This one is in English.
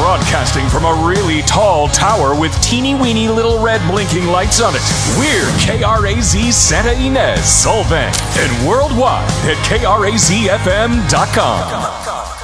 Broadcasting from a really tall tower with teeny weeny little red blinking lights on it, we're KRAZ Santa Ynez, Solvang, and worldwide at KRAZFM.com.